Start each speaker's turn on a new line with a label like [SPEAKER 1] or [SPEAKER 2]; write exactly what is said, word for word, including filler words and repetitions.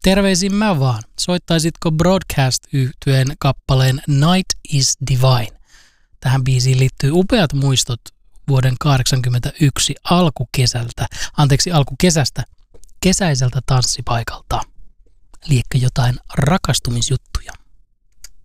[SPEAKER 1] Terveisin mä vaan. Soittaisitko Broadcast-yhtyeen kappaleen Night is Divine? Tähän biisiin liittyy upeat muistot vuoden kahdeksankymmentäyksi alkukesältä, anteeksi alkukesästä, kesäiseltä tanssipaikalta. Liekö jotain rakastumisjuttuja?